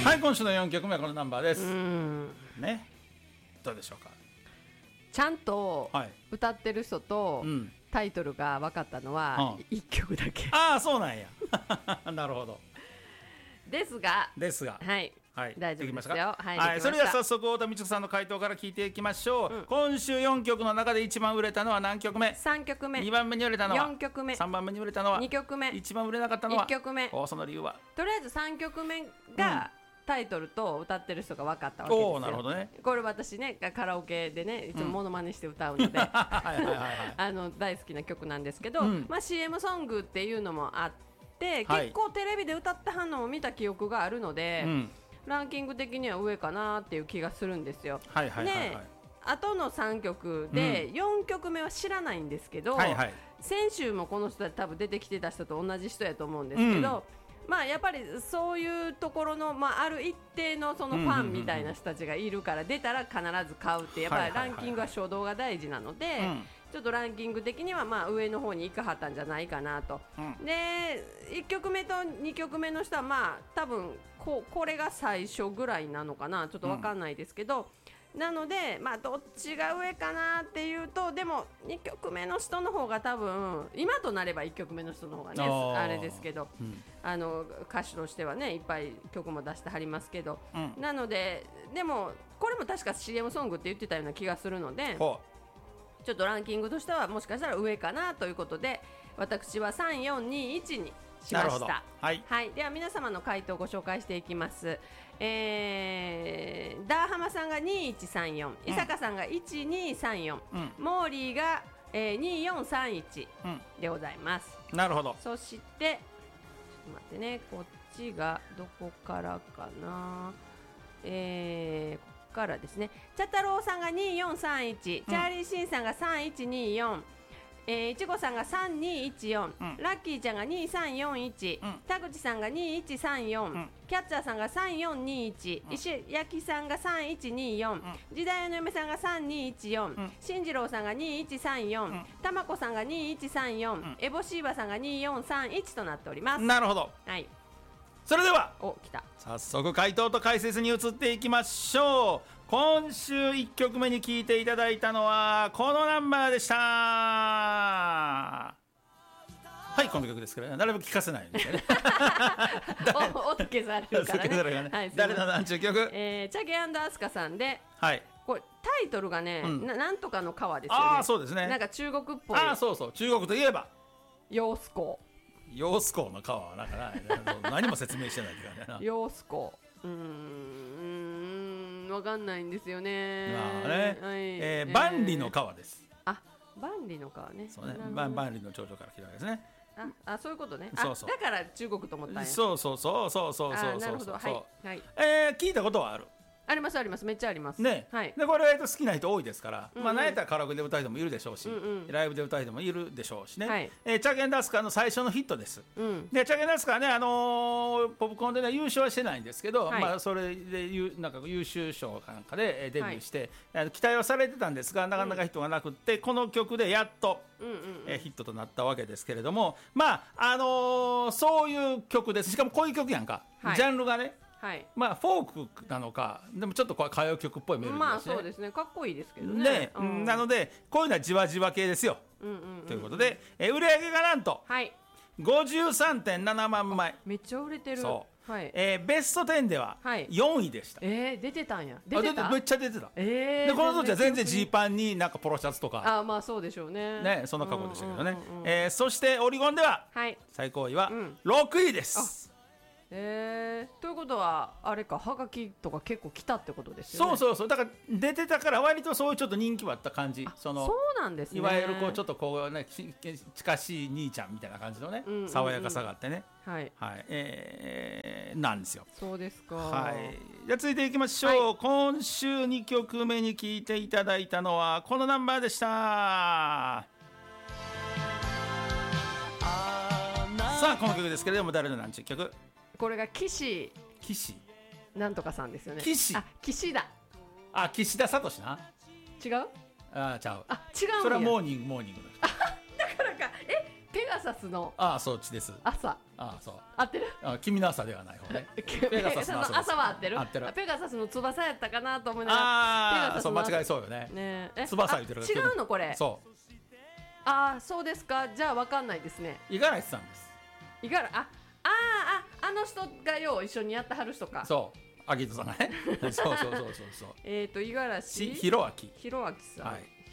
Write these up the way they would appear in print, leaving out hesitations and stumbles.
はい、今週の4曲目はこのナンバーですね。どうでしょうか。 ちゃんと歌ってる人とタイトルが分かったのは1曲だけ、 ああそうなんやなるほど。 ですがはい、 はい、 大丈夫ですよ。 はい、それでは早速太田美智子さんの回答から聞いていきましょう。今週4曲の中で一番売れたのは何曲目 ？3曲目。 2番目に売れたのは 4曲目。 3番目に売れたのは 2曲目。 一番売れなかったのは 1曲目。 その理由はとりあえず3曲目がタイトルと歌ってる人が分かったわけですよ。 なるほどね。 これ私ねカラオケでねいつもモノマネして歌うので大好きな曲なんですけど、CM ソングっていうのもあって結構テレビで歌ってはんのを見た記憶があるので、ランキング的には上かなっていう気がするんですよ。であとの3曲で4曲目は知らないんですけど、先週もこの人は多分出てきてた人と同じ人やと思うんですけど、やっぱりそういうところの、ある一定のそのファンみたいな人たちがいるから出たら必ず買うってやっぱりランキングは初動が大事なので、ちょっとランキング的には上の方に行かはったんじゃないかなと。で1曲目と2曲目の人は多分これが最初ぐらいなのかな、ちょっと分かんないですけど、なのでどっちが上かなっていうと、でも2曲目の人の方が多分今となれば1曲目の人の方がねあれですけど、歌手としてはねいっぱい曲も出してはりますけど、なのででもこれも確か CM ソングって言ってたような気がするので、ちょっとランキングとしてはもしかしたら上かなということで私は3421にしました。では皆様の回答をご紹介していきます。ダーハマさんが2134、伊坂さんが1234、モーリーが、2431でございます。 なるほど。 そしてちょっと待ってね、こっちがどこからかな、ここからですね。チャタロウさんが2431、チャーリーシンさんが3124、いちごさんが3214、ラッキーちゃんが2341、田口さんが2134、キャッチャーさんが3421、石焼さんが3124、時代の嫁さんが3214、進次郎さんが2134、たまこさんが2134、エボシーバさんが2431となっております。 なるほど。それでは来た。 早速回答と解説に移っていきましょう。今週1曲目に聴いていただいたのはこのナンバーでした。はい、この曲ですから、なるべく聴かせないんですよね音消されるからね。 誰のなんちゅう曲、 チャゲ&アスカさんで、これタイトルがね、なんとかの川ですよね。 そうですね。 なんか中国っぽい。 そうそう、中国といえば揚子江。 揚子江の川はなんか何も説明してないからね。 揚子江、わかんないんですよね。 万里の川です。 万里の川ね。 そうね、万里の長城から来たわけですね。 そういうことね。 そうそう、 だから中国と思ったんや。 そう。なるほど。聞いたことはある。 ありますあります、めっちゃありますね。でこれ好きな人多いですから、なんやったらカラオケで歌う人もいるでしょうし、ライブで歌う人もいるでしょうしね。チャゲンダスカの最初のヒットです。でチャゲンダスカはね、ポップコーンでね優勝はしてないんですけど、それでなんか優秀賞かなんかでデビューして、期待はされてたんですが、なかなかヒットがなくって、この曲でやっとヒットとなったわけですけれども、そういう曲です。しかもこういう曲やんか、ジャンルがね、フォークなのか、でもちょっとこう歌謡曲っぽいメロディーですね。 そうですね、かっこいいですけどね。 なのでこういうのはじわじわ系ですよ。ということで、売り上げがなんと 53.7 万枚。 めっちゃ売れてる。 ベスト10では4位でした。 出てたんや。 めっちゃ出てた。でこの当時は全然ジーパンになんかポロシャツとか、 そうでしょうね。 そんな格好でしたけどね。そしてオリコンでは最高位は6位です。 ということはあれか、はがきとか結構来たってことですよね。 そうだから出てたから割とそういうちょっと人気はあった感じ。 そうなんですね。 いわゆるこうちょっとこうね近しい兄ちゃんみたいな感じのね、爽やかさがあってね、なんですよ。 そうですか。 じゃあ続いていきましょう。今週2曲目に聴いていただいたのはこのナンバーでした。さあこの曲ですけれども、誰のなんちゅう曲？ これが岸なんとかさんですよね。岸田。岸田聡な。違う？ちゃう。違う。それはモーニングの人。だからか。ペガガサスのそっちです。 朝。 そう合ってる？ 君の朝ではない方ね。 ペガサスの朝は合ってる？ペガサスの翼やったかなと思いながら。 そう間違いそうよね。翼言ってる。 違うのこれ。 そう。 そうですか。じゃあわかんないですね。 五十嵐さんです。 あの人がよう一緒にやってはる人か。 そう。秋人さんがね。そう。 五十嵐弘明さん。 弘明さん。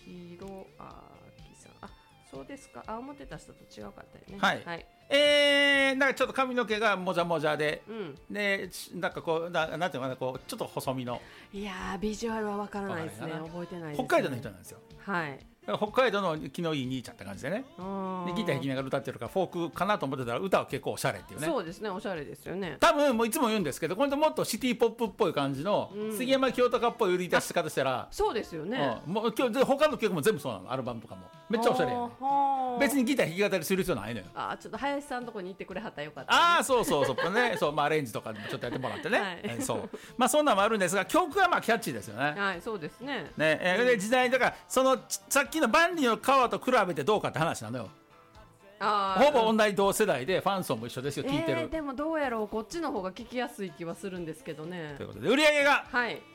そうですか。思ってた人と違うかったよね。はい。 なんかちょっと髪の毛がもじゃもじゃで、でなんかこうなんていうのかな、こうちょっと細身の。 いやビジュアルはわからないですね。覚えてないですね。 北海道の人なんですよ。 はい。 北海道の気のいい兄ちゃんって感じでね。でギター弾きながら歌ってるからフォークかなと思ってたら歌は結構おしゃれっていうね。 そうですね、おしゃれですよね。 多分もういつも言うんですけど、これともっとシティポップっぽい感じの、杉山清隆っぽい売り出し方したら、 そうですよね。 もう今日他の曲も全部そうなの。アルバムとかもめっちゃおしゃれやね。別にギター弾き語りする必要ないのよ。 ちょっと林さんのとこに行ってくれはったらよかった、ね。 そうね。そうアレンジとかでもちょっとやってもらってね。そうそんなのもあるんですが、曲はキャッチーですよね。 はい、そうですね。 で時代だからそのさっきの万里の川と比べてどうかって話なのよ。ほぼ同じ同世代でファン層も一緒ですよ。聞いてる。 でもどうやろう、こっちの方が聞きやすい気はするんですけどね。 ということで売り上げが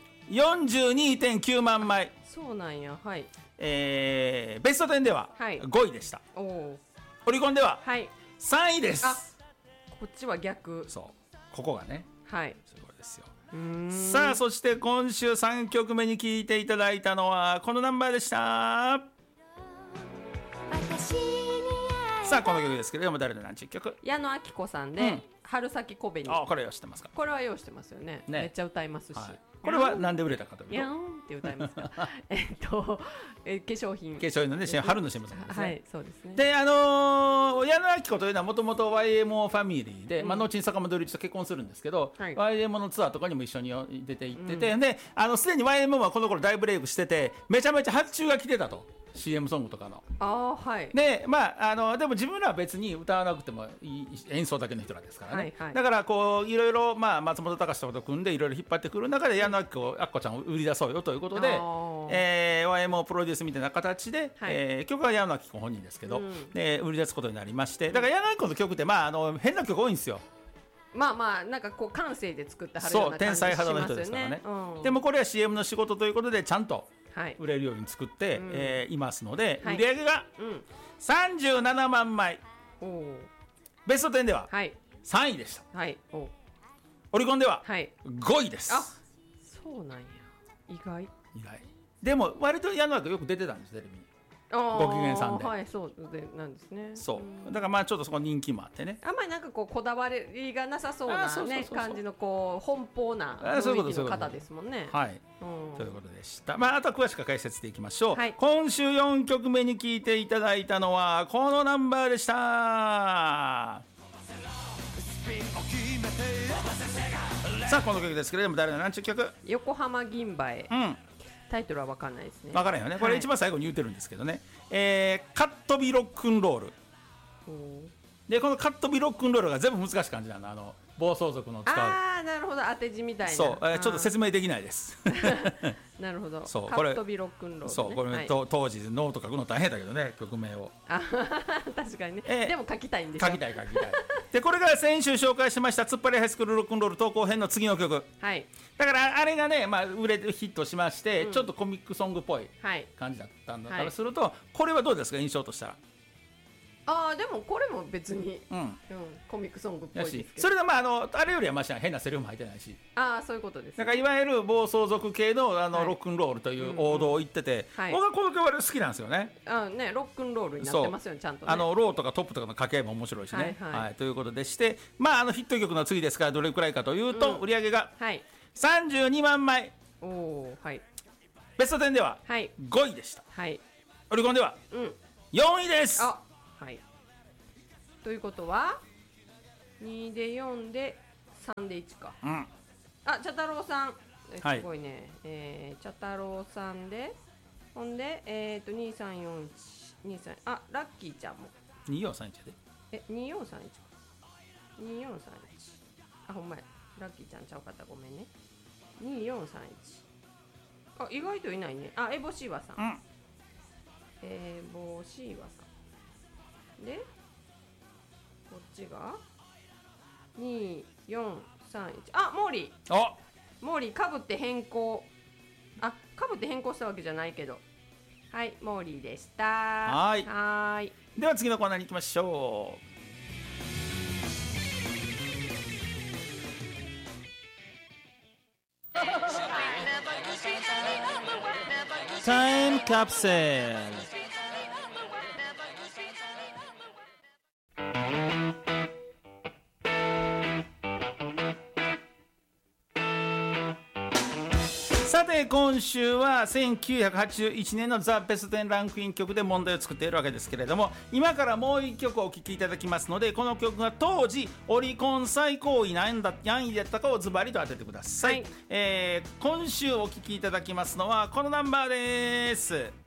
42.9 万枚。 そうなんや。はい。 ベスト10では5位でした。オリコンでは3位です。 こっちは逆。 そうここがね。 はい。 すごいですよ。さあそして今週3曲目に聴いていただいたのはこのナンバーでした。さあこの曲ですけれども、誰の何ちゅう曲？ 矢野顕子さんで、春先小紅。 これは知ってますか？ これは用意してますよね。めっちゃ歌いますし。 これはなんで売れたかというと、 やんって歌いますか？化粧品のね、春の新聞さんですね。 はい、そうですね。 で矢野顕子というのはもともと YMO ファミリーで、後に坂本龍一と結婚するんですけど、YMO のツアーとかにも一緒に出て行ってて、ですでに YMO はこの頃大ブレイクしてて、めちゃめちゃ発注が来てたと。CM ソングとかの。ででも自分らは別に歌わなくてもいい演奏だけの人らですからね。だからこういろいろ松本隆とかと組んでいろいろ引っ張ってくる中で矢野顕子ちゃんを売り出そうよということで、YMO プロデュースみたいな形で、曲は矢野顕子本人ですけど、売り出すことになりまして、だから矢野顕子の曲って変な曲多いんですよ。 なんかこう感性で作ってはるような感じしますよね。天才肌の人ですからね。 でもこれは CM の仕事ということでちゃんと売れるように作っていますので、売り上げが37万枚。ベスト10では3位でした。オリコンでは5位です。 そうなんや。意外でも割と矢野顕子よく出てたんです、テレビに。ご機嫌さんで。 そうでなんですね。 そうだからちょっとそこ人気もあってね。 あんまりなんかこだわりがなさそうなね感じの奔放な雰囲気の方ですもんね。 はいということでした。あとは詳しく解説でいきましょう。今週4曲目に聴いていただいたのはこのナンバーでした。さあこの曲ですけれども、誰の何ちゅう曲？ 横浜銀馬へ。タイトルは分かんないですね。 分からんよね。これ一番最後に言ってるんですけどね。カットビロックンロール。でこのカットビロックンロールが全部難しい感じなの。暴走族の使う。 なるほど、当て字みたいな。 そう、ちょっと説明できないです。 なるほど。 そう、 カットビロックンロール、ね。 そう、これ、当時ノート書くの大変だけどね、曲名を。 確かにね。でも書きたいんですよ。書きたい。でこれが先週紹介しました突っ張りハイスクールロックンロール投稿編の次の曲。だからあれがね、売れてヒットしまして、ちょっとコミックソングっぽい感じだったんだからすると、これはどうですか、印象としたら。 でもこれも別に、コミックソングっぽいですけど、 それがあれよりはマシな、変なセリフも入ってないし、 そういうことです。 なんかいわゆる暴走族系のロックンロールという王道を言ってて、僕はこの曲は好きなんですよね。 ロックンロールになってますよね、ちゃんとね。 ローとかトップとかの掛け合いも面白いしね。ということでして、ヒット曲の次ですからどれくらいかというと、売り上げが32万枚。ベスト10では5位でした。オリコンでは4位です。 ということは2で4で3で1か。茶太郎さんすごいね。茶太郎さんで、ほんで234123、ラッキーちゃんも 2431で 2431か2431、ほんまや、ラッキーちゃんちゃうかった、ごめんね。2431、意外といないね。エボシーワさん、エボシーワさんでこっちが2431あモーリーモーリーかぶって変更かぶって変更したわけじゃないけどはいモーリーでしたはいでは次のコーナーに行きましょうタイムカプセルさて今週は1981年のザ・ベスト10ランクイン曲で問題を作っているわけですけれども今からもう一曲お聴きいただきますのでこの曲が当時オリコン最高位何位だったかをズバリと当ててください、今週お聴きいただきますのはこのナンバーです